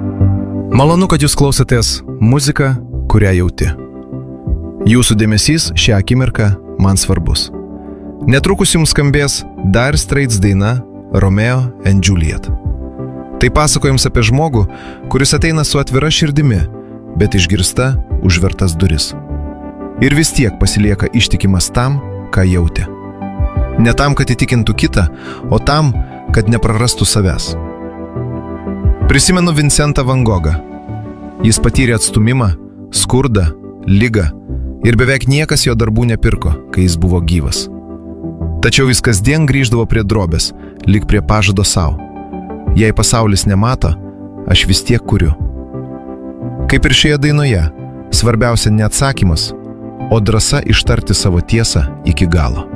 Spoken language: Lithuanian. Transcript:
Malonu, kad jūs klausotės muziką, kurią jauti. Jūsų dėmesys šią akimirką man svarbus. Netrukus jums skambės Dire Straits daina Romeo and Juliet. Tai pasakojimas apie žmogų, kuris ateina su atvira širdimi, bet išgirsta užvertas duris. Ir vis tiek pasilieka ištikimas tam, ką jautė. Ne tam, kad įtikintų kitą, o tam, kad neprarastų savęs. Prisimenu Vincentą Van Gogą. Jis patyrė atstumimą, skurdą, ligą ir beveik niekas jo darbų nepirko, kai jis buvo gyvas. Tačiau jis kasdien grįždavo prie drobės, lyg prie pažado savo. Jei pasaulis nemato, aš vis tiek kuriu. Kaip ir šioje dainoje, svarbiausia ne atsakymas, o drąsa ištarti savo tiesą iki galo.